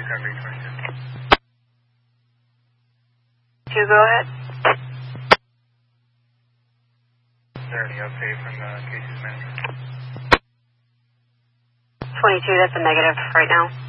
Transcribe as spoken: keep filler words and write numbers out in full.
Discovery twenty-two. Two, go ahead. Is there any update from the cases manager? twenty-two, that's a negative right now.